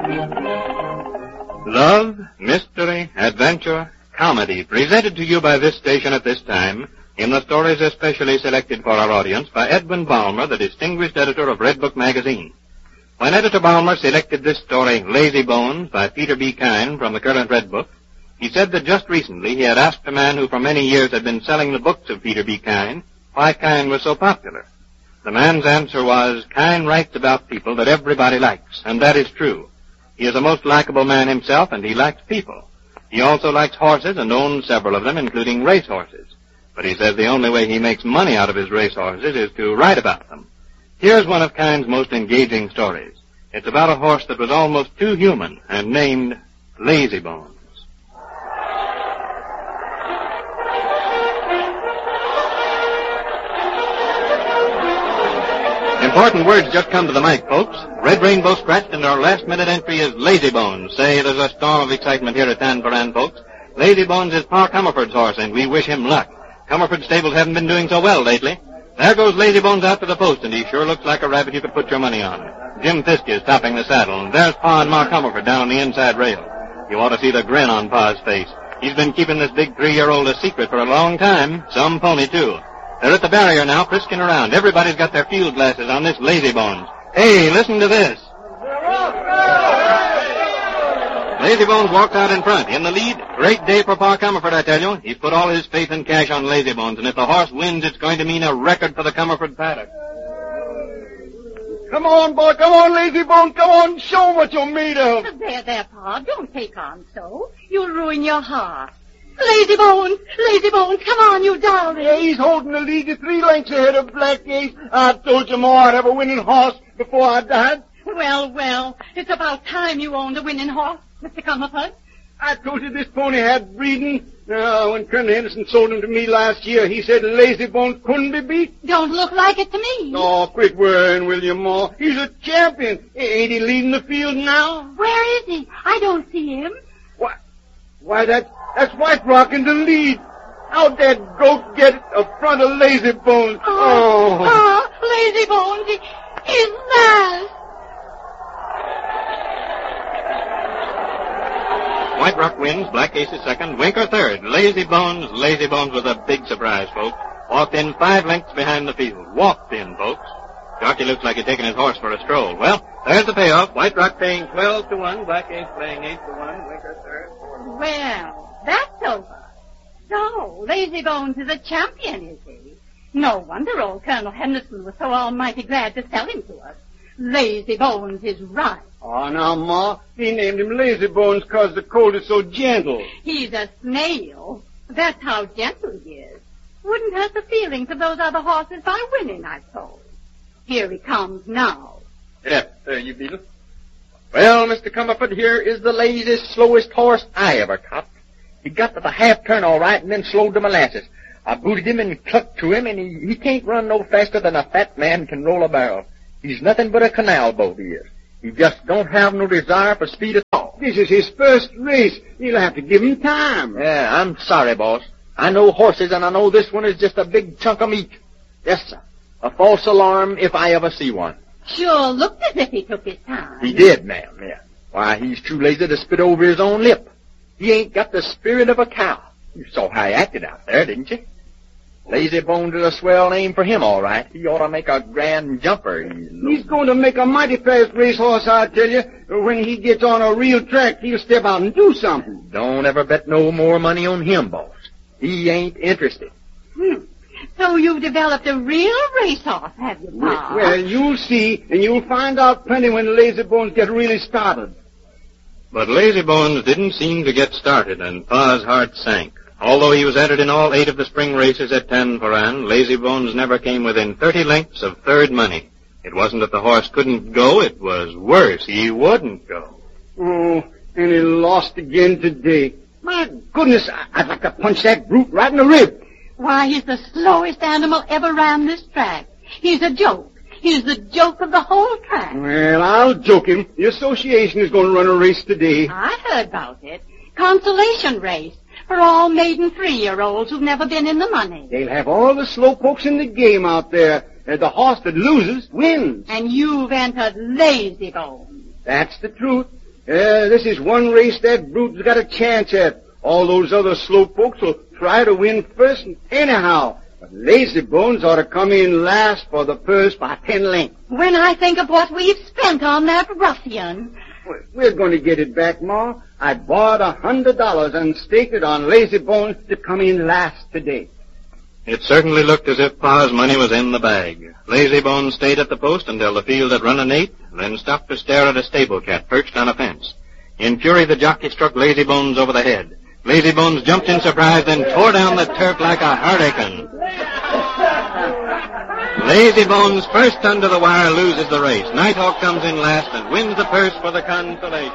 Love, mystery, adventure, comedy, presented to you by this station at this time in the stories especially selected for our audience by Edwin Balmer, the distinguished editor of Red Book magazine. When Editor Balmer selected this story, Lazy Bones, by Peter B. Kyne from the current Red Book, he said that just recently he had asked a man who for many years had been selling the books of Peter B. Kyne why Kyne was so popular. The man's answer was, Kyne writes about people that everybody likes, and that is true. He is a most likable man himself, and he likes people. He also likes horses and owns several of them, including race horses. But he says the only way he makes money out of his race horses is to write about them. Here's one of Kyne's most engaging stories. It's about a horse that was almost too human and named Lazy Bones. Important words just come to the mic, folks. Red Rainbow scratched, and our last-minute entry is Lazy Bones. Say, there's a storm of excitement here at Tanforan, folks. Lazy Bones is Pa Comerford's horse, and we wish him luck. Comerford's stables haven't been doing so well lately. There goes Lazy Bones out to the post, and he sure looks like a rabbit you could put your money on. Jim Fiske is topping the saddle, and there's Pa and Ma Comerford down on the inside rail. You ought to see the grin on Pa's face. He's been keeping this big 3-year-old a secret for a long time. Some pony, too. They're at the barrier now, frisking around. Everybody's got their field glasses on this Lazy Bones. Hey, listen to this. Lazy Bones walks out in front, in the lead. Great day for Pa Comerford, I tell you. He's put all his faith and cash on Lazy Bones, and if the horse wins, it's going to mean a record for the Comerford paddock. Come on, boy, come on, Lazy Bones, come on, show what you're made of. There, Pa, don't take on so. You'll ruin your heart. Lazy Bones, come on, you darling. Yeah, he's holding the lead 3 lengths ahead of Black Ace. I told you, Ma, I'd have a winning horse before I died. Well, it's about time you owned a winning horse, Mr. Comerford. I told you this pony had breeding. When Colonel Henderson sold him to me last year, he said Lazy Bones couldn't be beat. Don't look like it to me. Oh, quit worrying, will you, Ma? He's a champion. Ain't he leading the field now? Where is he? I don't see him. Why, that's White Rock in the lead. How'd that goat get up front of Lazy Bones? Oh, Lazy Bones, he's last. White Rock wins, Black Ace is second, Winker third. Lazy Bones was a big surprise, folks. Walked in 5 lengths behind the field. Walked in, folks. Jockey looks like he's taking his horse for a stroll. Well, there's the payoff. White Rock paying 12-1, Black Ace playing 8-1, Winker third. Well, that's over. So, Lazy Bones is a champion, is he? No wonder old Colonel Henderson was so almighty glad to sell him to us. Lazy Bones is right. Oh, now, Ma, he named him Lazy Bones 'cause the colt is so gentle. He's a snail. That's how gentle he is. Wouldn't hurt the feelings of those other horses by winning, I suppose. Here he comes now. Yeah, there you beetle. Well, Mr. Comerford, here is the laziest, slowest horse I ever caught. He got to the half turn all right and then slowed to molasses. I booted him and clucked to him, and he can't run no faster than a fat man can roll a barrel. He's nothing but a canal boat, he is. He just don't have no desire for speed at all. This is his first race. You'll have to give him time. Yeah, I'm sorry, boss. I know horses, and I know this one is just a big chunk of meat. Yes, sir. A false alarm if I ever see one. Sure looked as if he took his time. He did, ma'am, yeah. Why, he's too lazy to spit over his own lip. He ain't got the spirit of a cow. You saw how he acted out there, didn't you? Lazy Bones is a swell name for him, all right. He ought to make a grand jumper. He's going to make a mighty fast racehorse, I tell you. When he gets on a real track, he'll step out and do something. Don't ever bet no more money on him, boss. He ain't interested. So you've developed a real racehorse, have you, Pa? Well, you'll see, and you'll find out plenty when Lazy Bones get really started. But Lazy Bones didn't seem to get started, and Pa's heart sank. Although he was entered in all 8 of the spring races at Tanforan, Lazy Bones never came within 30 lengths of third money. It wasn't that the horse couldn't go, it was worse. He wouldn't go. Oh, and he lost again today. My goodness, I'd like to punch that brute right in the rib. Why, he's the slowest animal ever ran this track. He's a joke. He's the joke of the whole track. Well, I'll joke him. The association is going to run a race today. I heard about it. Consolation race for all maiden 3-year-olds who've never been in the money. They'll have all the slowpokes in the game out there. The horse that loses wins. And you've entered Lazy Bones. That's the truth. This is one race that brute's got a chance at. All those other slow folks will try to win first anyhow. But Lazy Bones ought to come in last for the purse by 10 lengths. When I think of what we've spent on that ruffian. We're going to get it back, Ma. I bought $100 and staked it on Lazy Bones to come in last today. It certainly looked as if Pa's money was in the bag. Lazy Bones stayed at the post until the field had run an eighth, then stopped to stare at a stable cat perched on a fence. In fury, the jockey struck Lazy Bones over the head. Lazy Bones jumped in surprise, then tore down the turf like a hurricane. Lazy Bones, first under the wire, loses the race. Nighthawk comes in last and wins the purse for the consolation.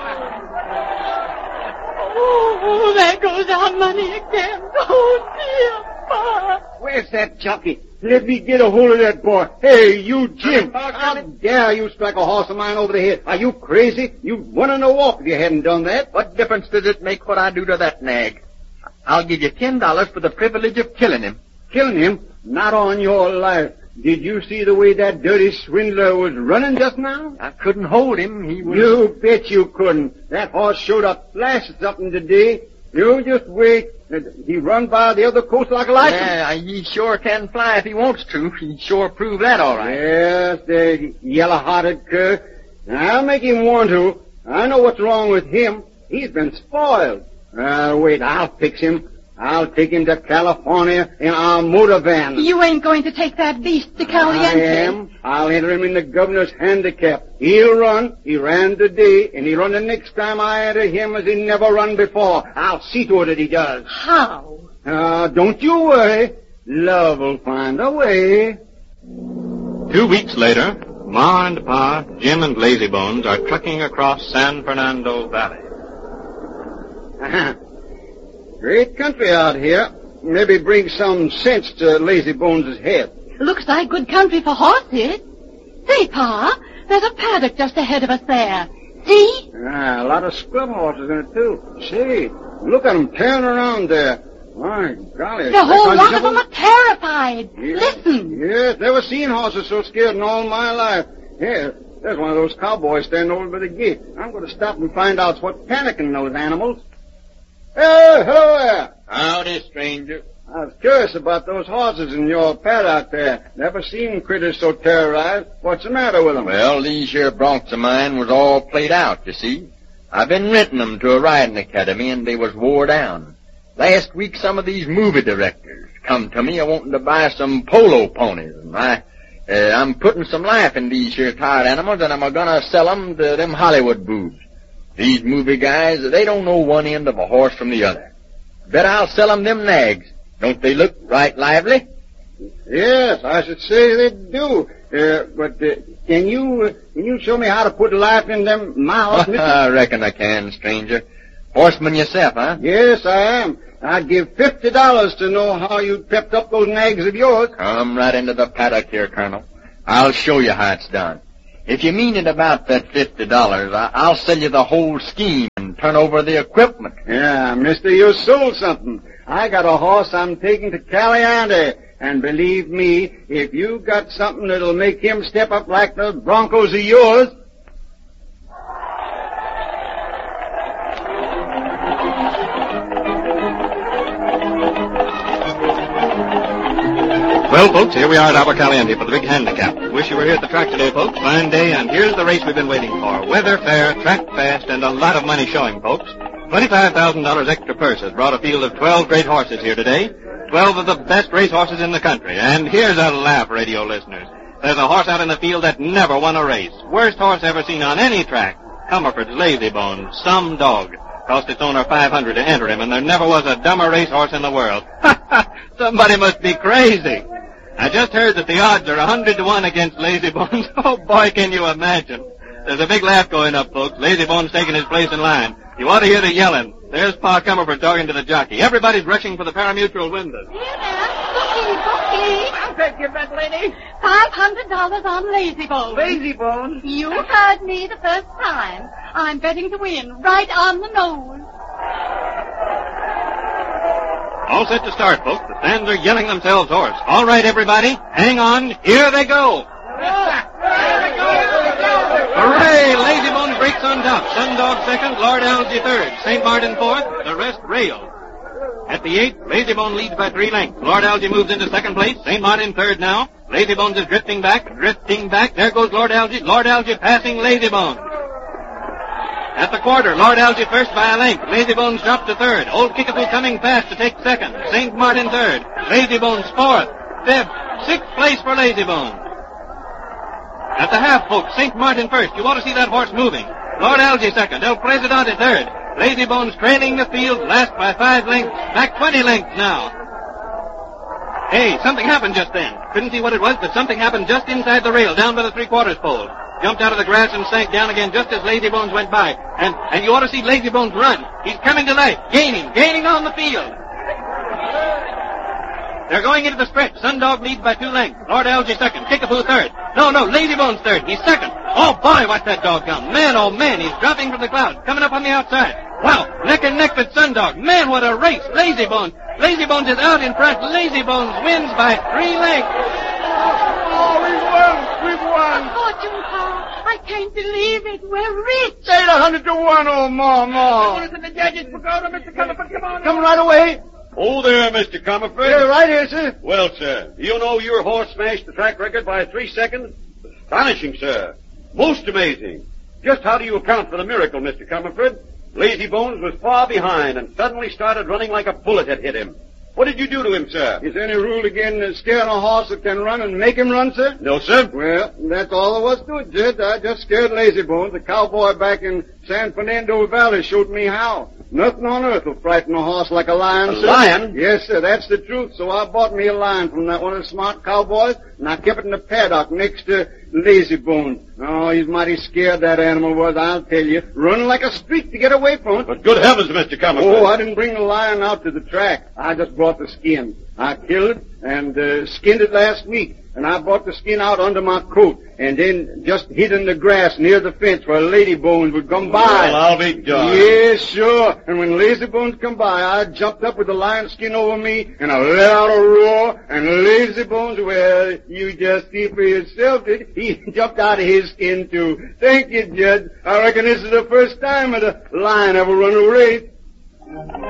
Oh, there goes our money again. Oh, dear Pa. Where's that jockey? Let me get a hold of that boy. Hey, you, Jim. How dare you strike a horse of mine over the head? Are you crazy? You'd won in a walk if you hadn't done that. What difference does it make what I do to that nag? I'll give you $10 for the privilege of killing him. Killing him? Not on your life. Did you see the way that dirty swindler was running just now? I couldn't hold him. He was... You bet you couldn't. That horse showed a flash of something today. You just wait. He run by the other coast like a light. Yeah, he sure can fly if he wants to. He sure proved that all right. Yes, the yellow-hearted cur. I'll make him want to. I know what's wrong with him. He's been spoiled. Wait, I'll fix him. I'll take him to California in our motor van. You ain't going to take that beast to Caliente. I am. I'll enter him in the governor's handicap. He'll run. He ran today, and he'll run the next time I enter him as he never run before. I'll see to it that he does. How? Don't you worry. Love will find a way. 2 weeks later, Ma and Pa, Jim and Lazy Bones are trucking across San Fernando Valley. Great country out here. Maybe bring some sense to Lazy Bones' head. Looks like good country for horses. Say, Pa, there's a paddock just ahead of us there. See? A lot of scrub horses in it, too. Say, look at them tearing around there. My golly. The whole lot of them are terrified. Yeah. Listen. Yes, never seen horses so scared in all my life. Here, there's one of those cowboys standing over by the gate. I'm going to stop and find out what's panicking those animals. Hey, hello there. Howdy, stranger. I was curious about those horses in your paddock there. Never seen critters so terrorized. What's the matter with them? Well, these here broncs of mine was all played out, you see. I've been renting them to a riding academy, and they was wore down. Last week, some of these movie directors come to me wanting to buy some polo ponies, and I'm putting some life in these here tired animals, and I'm gonna sell them to them Hollywood boobs. These movie guys, they don't know one end of a horse from the other. Bet I'll sell them nags. Don't they look right lively? Yes, I should say they do. But can you show me how to put life in them mouths? I reckon I can, stranger. Horseman yourself, huh? Yes, I am. I'd give $50 to know how you pepped up those nags of yours. Come right into the paddock here, Colonel. I'll show you how it's done. If you mean it about that $50, I'll sell you the whole scheme and turn over the equipment. Yeah, mister, you sold something. I got a horse I'm taking to Caliente. And believe me, if you got something that'll make him step up like the Broncos of yours... Well, folks, here we are at Abercaliente for the big handicap. Wish you were here at the track today, folks. Fine day, and here's the race we've been waiting for. Weather fair, track fast, and a lot of money showing, folks. $25,000 extra purse has brought a field of 12 great horses here today. 12 of the best race horses in the country. And here's a laugh, radio listeners. There's a horse out in the field that never won a race. Worst horse ever seen on any track. Comerford's Lazy Bones, some dog. Cost its owner $500 to enter him, and there never was a dumber racehorse in the world. Somebody must be crazy. I just heard that the odds are 100-1 against Lazy Bones. Oh, boy, can you imagine. There's a big laugh going up, folks. Lazy Bones taking his place in line. You ought to hear the yelling. There's Pa Comerford talking to the jockey. Everybody's rushing for the pari-mutuel windows. Here now. Bookie. I'll take your bet, lady. $500 on Lazy Bones. Lazy Bones? You heard me the first time. I'm betting to win, right on the nose. All set to start, folks. The stands are yelling themselves hoarse. All right, everybody. Hang on. Here they go. Hooray! Lazy Bones breaks on top. Sundog second, Lord Algie third, St. Martin fourth, the rest railed. At the 8th, Lazybone leads by 3 lengths. Lord Algie moves into second place. St. Martin third now. Lazybones is drifting back. There goes Lord Algie. Lord Algie passing Lazybones. At the quarter, Lord Algie first by a length. Lazybones dropped to third. Old Kickapoo coming fast to take second. St. Martin third. Lazybones fourth. Fifth. 6th place for Lazybones. At the half, folks, St. Martin first. You ought to see that horse moving. Lord Algie second. El Presidente third. Lazybones trailing the field, last by 5 lengths, back 20 lengths now. Hey, something happened just then. Couldn't see what it was, but something happened just inside the rail, down by the 3/4 pole. Jumped out of the grass and sank down again just as Lazybones went by. And you ought to see Lazybones run. He's coming to life, gaining on the field. They're going into the stretch. Sundog leads by 2 lengths. Lord Algie second. Kickapoo third. No, Lazybones third. He's second. Oh, boy, watch that dog come. Man, oh, man, he's dropping from the clouds. Coming up on the outside. Wow, neck and neck with Sundog. Man, what a race. Lazybones is out in front. Lazybones wins by 3 lengths. Oh, we've won. Fortune, Pa. I can't believe it. We're rich. Say 100 to 1, oh, Ma. Notice that the judges pagoda, Mr. Comerford. Come on. Come right away. Oh, there, Mr. Comerford. Yeah, right here, sir. Well, sir, you know your horse smashed the track record by 3 seconds? Astonishing, sir. Most amazing. Just how do you account for the miracle, Mr. Comerford? Lazybones was far behind and suddenly started running like a bullet had hit him. What did you do to him, sir? Is there any rule against scaring a horse that can run and make him run, sir? No, sir. Well, that's all there was to it, Jed. I just scared Lazybones. The cowboy back in San Fernando Valley showed me how. Nothing on earth will frighten a horse like a lion, A sir. lion? Yes, sir, that's the truth. So I bought me a lion from that one of the smart cowboys, and I kept it in the paddock next to Lazybones. Oh, he's mighty scared, that animal was, I'll tell you. Running like a streak to get away from it. But good heavens, Mr. Comerford. Oh, I didn't bring the lion out to the track. I just brought the skin. I killed it and skinned it last week. And I brought the skin out under my coat and then just hid in the grass near the fence where Lazybones would come by. Well, I'll be darned. Yes, sure. And when Lazybones come by, I jumped up with the lion skin over me and I let out a roar. And Lazybones, well, you just see for yourself, he jumped out of his skin too. Thank you, Judge. I reckon this is the first time that a lion ever run a race.